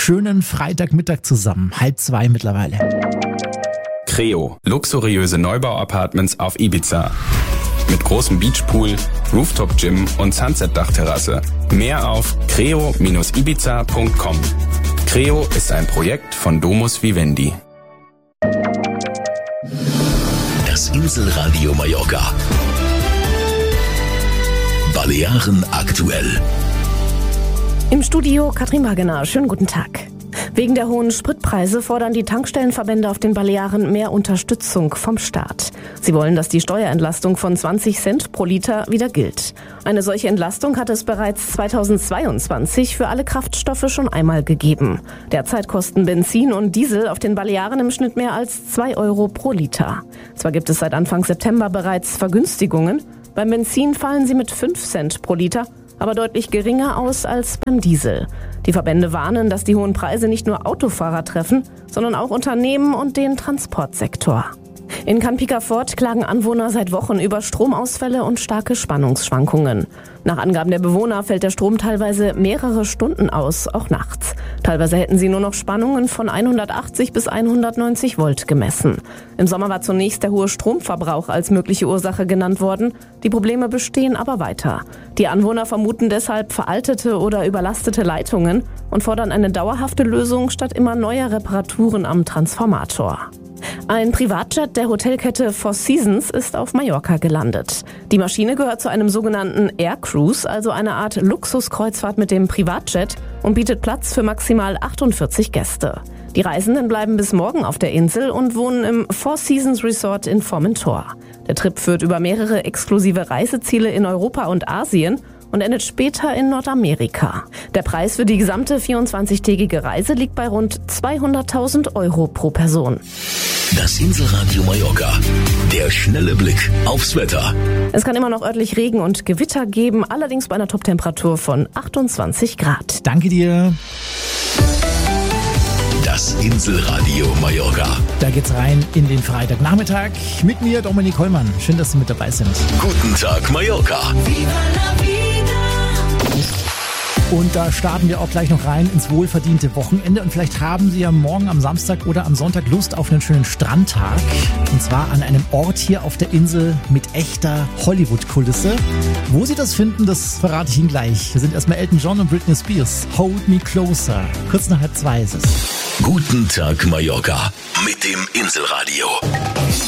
Schönen Freitagmittag zusammen, 1:30 mittlerweile. Creo, luxuriöse Neubau-Apartments auf Ibiza. Mit großem Beachpool, Rooftop-Gym und Sunset-Dachterrasse. Mehr auf creo-ibiza.com. Creo ist ein Projekt von Domus Vivendi. Das Inselradio Mallorca. Balearen aktuell. Im Studio Katrin Wagener. Schönen guten Tag. Wegen der hohen Spritpreise fordern die Tankstellenverbände auf den Balearen mehr Unterstützung vom Staat. Sie wollen, dass die Steuerentlastung von 20 Cent pro Liter wieder gilt. Eine solche Entlastung hat es bereits 2022 für alle Kraftstoffe schon einmal gegeben. Derzeit kosten Benzin und Diesel auf den Balearen im Schnitt mehr als 2 Euro pro Liter. Zwar gibt es seit Anfang September bereits Vergünstigungen. Beim Benzin fallen sie mit 5 Cent pro Liter, aber deutlich geringer aus als beim Diesel. Die Verbände warnen, dass die hohen Preise nicht nur Autofahrer treffen, sondern auch Unternehmen und den Transportsektor. In Cannes-Picard klagen Anwohner seit Wochen über Stromausfälle und starke Spannungsschwankungen. Nach Angaben der Bewohner fällt der Strom teilweise mehrere Stunden aus, auch nachts. Teilweise hätten sie nur noch Spannungen von 180 bis 190 Volt gemessen. Im Sommer war zunächst der hohe Stromverbrauch als mögliche Ursache genannt worden. Die Probleme bestehen aber weiter. Die Anwohner vermuten deshalb veraltete oder überlastete Leitungen und fordern eine dauerhafte Lösung statt immer neuer Reparaturen am Transformator. Ein Privatjet der Hotelkette Four Seasons ist auf Mallorca gelandet. Die Maschine gehört zu einem sogenannten Air Cruise, also einer Art Luxuskreuzfahrt mit dem Privatjet und bietet Platz für maximal 48 Gäste. Die Reisenden bleiben bis morgen auf der Insel und wohnen im Four Seasons Resort in Formentor. Der Trip führt über mehrere exklusive Reiseziele in Europa und Asien und endet später in Nordamerika. Der Preis für die gesamte 24-tägige Reise liegt bei rund 200.000 Euro pro Person. Das Inselradio Mallorca. Der schnelle Blick aufs Wetter. Es kann immer noch örtlich Regen und Gewitter geben, allerdings bei einer Toptemperatur von 28 Grad. Danke dir. Das Inselradio Mallorca. Da geht's rein in den Freitagnachmittag mit mir, Dominik Hollmann. Schön, dass Sie mit dabei sind. Guten Tag, Mallorca. Und da starten wir auch gleich noch rein ins wohlverdiente Wochenende. Und vielleicht haben Sie ja morgen am Samstag oder am Sonntag Lust auf einen schönen Strandtag. Und zwar an einem Ort hier auf der Insel mit echter Hollywood-Kulisse. Wo Sie das finden, das verrate ich Ihnen gleich. Hier sind erstmal Elton John und Britney Spears. Hold Me Closer. Kurz nach 1:30 ist es. Guten Tag, Mallorca. Mit dem Inselradio.